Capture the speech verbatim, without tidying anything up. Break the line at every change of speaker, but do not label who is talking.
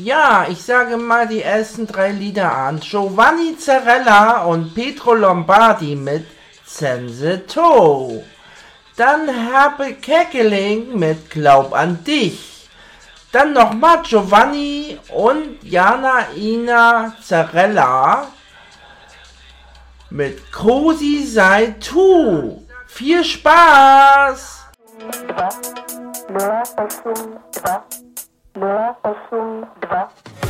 Ja, ich sage mal die ersten drei Lieder an. Giovanni Zarella und Pietro Lombardi mit Sense To. Dann Herbert Keckeling mit Glaub an dich. Dann nochmal Giovanni und Jana Ina Zarella mit Cosi sei tu. Viel Spaß!
Два, два, восемь, два, два, восемь, два.